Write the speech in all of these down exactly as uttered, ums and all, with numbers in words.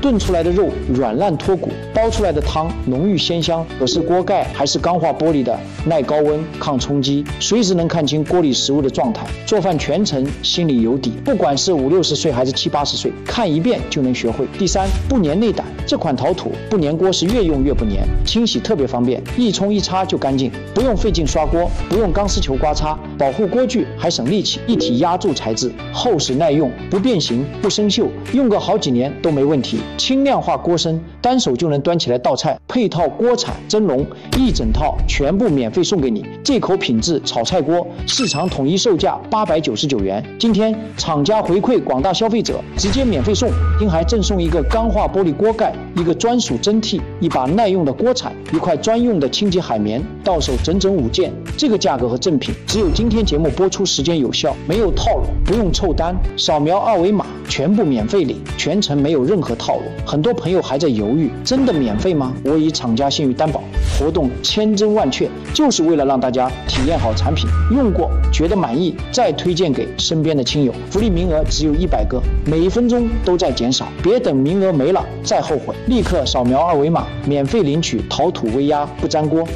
炖出来的肉软烂脱骨，煲出来的汤浓郁鲜香。可是锅盖还是钢化玻璃的，耐高温、抗冲击，随时能看清锅里食物的状态。做饭全程心里有底，不管是五六十岁还是七八十岁，看一遍就能学会。第三，不粘内胆，这款陶土不粘锅是越用越不粘，清洗特别方便，一冲一擦就干净，不用费劲刷锅，不用钢丝球刮擦，保护锅具还省力气。一体压铸材质，厚实耐用，不变形不生锈，用个好几年都没问题。轻量化锅身，单手就能端起来倒菜，配套锅铲蒸笼，一整套全部免费送给你。这口品质炒菜锅，市场统一售价八百九十九元，今天厂家回馈广大消费者，直接免费送，并还赠送一个钢化玻璃锅盖，一个专属蒸屉，一把耐用的锅铲，一块专用的清洁海绵，到手整整五件。这个价格和赠品只有今天节目播出时间有效，没有套路，不用凑单，扫描二维码全部免费领，全程没有任何套路。很多朋友还在犹豫，真的免费吗？我以厂家信誉担保，活动千真万确，就是为了让大家体验好产品，用过觉得满意，再推荐给身边的亲友。福利名额只有一百个，每一分钟都在减少，别等名额没了再后悔，立刻扫描二维码，免费领取陶土微压不粘锅。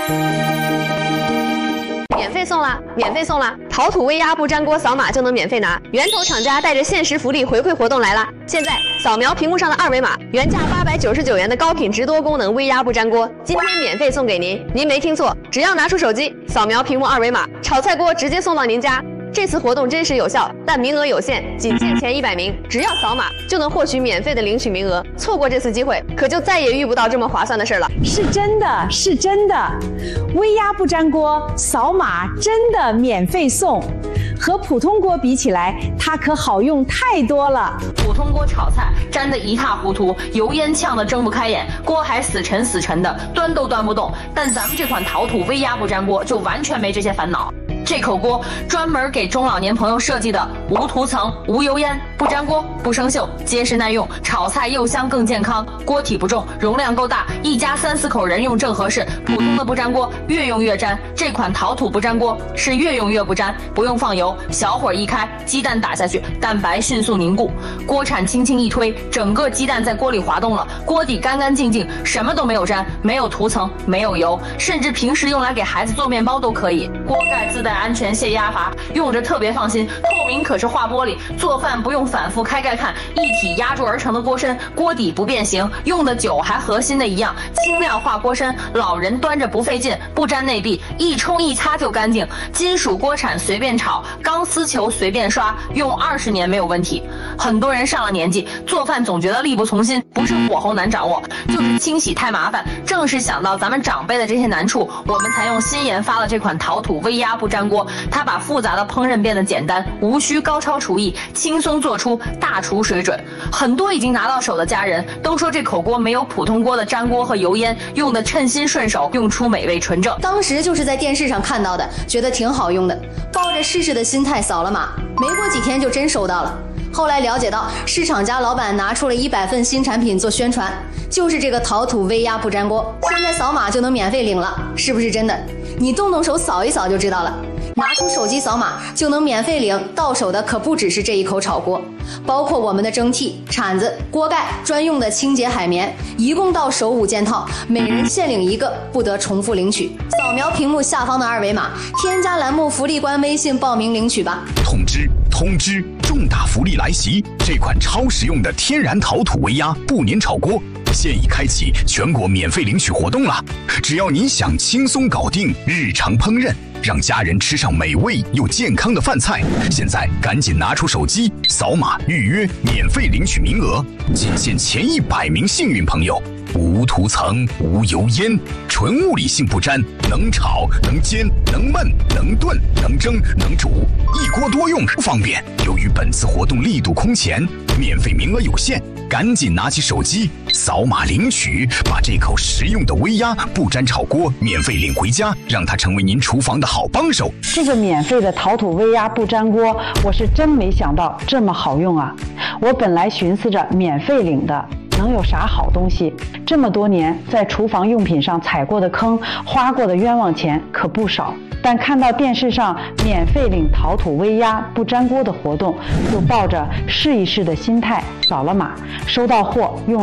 免费送啦！免费送啦！陶土微压不粘锅扫码就能免费拿，源头厂家带着限时福利回馈活动来啦！现在扫描屏幕上的二维码，原价八百九十九元的高品质多功能微压不粘锅，今天免费送给您。您没听错，只要拿出手机扫描屏幕二维码，炒菜锅直接送到您家。这次活动真实有效，但名额有限，仅限前一百名，只要扫码就能获取免费的领取名额。错过这次机会，可就再也遇不到这么划算的事了。 是真的，是真的，微压不粘锅扫码真的免费送，和普通锅比起来，它可好用太多了。 普通锅炒菜粘得一塌糊涂，油烟呛得睁不开眼，锅还死沉死沉的，端都端不动。但咱们这款陶土微压不粘锅就完全没这些烦恼。这口锅专门给中老年朋友设计的，无涂层、无油烟、不粘锅、不生锈，结实耐用，炒菜又香更健康。锅体不重，容量够大，一家三四口人用正合适。普通的不粘锅越用越粘，这款陶土不粘锅是越用越不粘，不用放油，小火一开，鸡蛋打下去，蛋白迅速凝固，锅铲轻轻一推，整个鸡蛋在锅里滑动了，锅底干干净净，什么都没有粘，没有涂层，没有油，甚至平时用来给孩子做面包都可以。锅盖自带安全泄压阀，用着特别放心，透明可是化玻璃，做饭不用反复开盖看，一体压铸而成的锅身，锅底不变形，用的久还和新的一样，轻量化锅身，老人端着不费劲，不粘内壁，一冲一擦就干净，金属锅铲随便炒，钢丝球随便刷，用二十年没有问题。很多人上了年纪，做饭总觉得力不从心，不是火候难掌握，就是清洗太麻烦。正是想到咱们长辈的这些难处，我们才用新研发了这款陶土微压不粘锅，它把复杂的烹饪变得简单，无需高超厨艺，轻松做出大厨水准。很多已经拿到手的家人都说这口锅没有普通锅的粘锅和油烟，用的称心顺手，用出美味纯正。 当时就是在电视上看到的，觉得挺好用的，抱着试试的心态扫了码，没过几天就真收到了。后来了解到，市场家老板拿出了一百份新产品做宣传，就是这个陶土微压不粘锅，现在扫码就能免费领了，是不是真的？你动动手扫一扫就知道了。拿出手机扫码就能免费领，到手的可不只是这一口炒锅，包括我们的蒸屉、铲子、锅盖、专用的清洁海绵，一共到手五件套，每人限领一个，不得重复领取。扫描屏幕下方的二维码，添加栏目福利官微信报名领取吧。 通知通知，重大福利来袭！这款超实用的天然陶土微压不粘炒锅现已开启全国免费领取活动了。只要你想轻松搞定日常烹饪，让家人吃上美味又健康的饭菜，现在赶紧拿出手机扫码预约，免费领取名额，仅限前一百名幸运朋友。无涂层、无油烟，纯物理性不粘，能炒、能煎、能焖、能炖、能蒸、能煮，一锅多用，方便。由于本次活动力度空前，免费名额有限，赶紧拿起手机扫码领取，把这口实用的微压不粘炒锅免费领回家，让它成为您厨房的好帮手。 这个免费的陶土微压不粘锅，我是真没想到这么好用啊！我本来寻思着免费领的能有啥好东西，这么多年在厨房用品上踩过的坑，花过的冤枉钱可不少，但看到电视上免费领陶土微压不粘锅的活动，就抱着试一试的心态扫了码，收到货用